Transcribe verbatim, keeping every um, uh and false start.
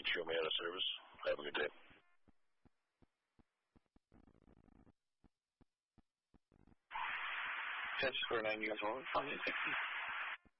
show me out of service. Have a good day. ten square nine, you guys want?